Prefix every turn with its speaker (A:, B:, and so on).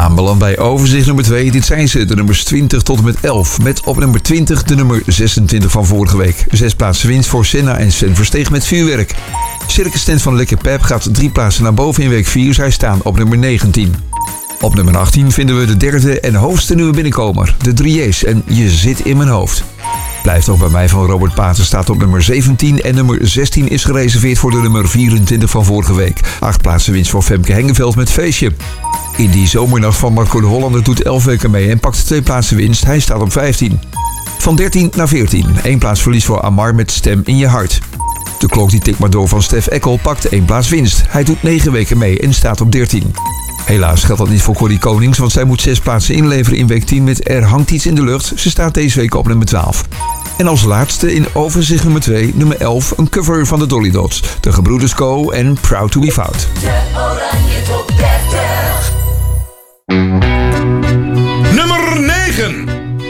A: Aanbeland bij overzicht nummer 2. Dit zijn ze, de nummers 20 tot en met 11. Met op nummer 20 de nummer 26 van vorige week. 6 plaatsen winst voor Senna en Sven Versteeg met Vuurwerk. Circus Tent van Lekker Pep gaat 3 plaatsen naar boven in week 4. Zij staan op nummer 19. Op nummer 18 vinden we de derde en hoogste nieuwe binnenkomer. De 3J's en Je zit in mijn hoofd. Blijft ook bij mij van Robert Paten staat op nummer 17 en nummer 16 is gereserveerd voor de nummer 24 van vorige week. 8 plaatsen winst voor Femke Hengeveld met Feestje. In die zomernacht van Marco de Hollander doet 11 weken mee en pakt 2 plaatsen winst. Hij staat op 15. Van 13 naar 14. 1 plaats verlies voor Amar met Stem in je hart. De klok die tikt maar door van Stef Eckel pakt 1 plaats winst. Hij doet 9 weken mee en staat op 13. Helaas geldt dat niet voor Corrie Konings, want zij moet 6 plaatsen inleveren in week 10 met Er hangt iets in de lucht. Ze staat deze week op nummer 12. En als laatste in overzicht nummer 2, nummer 11, een cover van de Dolly Dots. De Gebroeders Co en Proud to be Found.
B: De Oranje Top 30.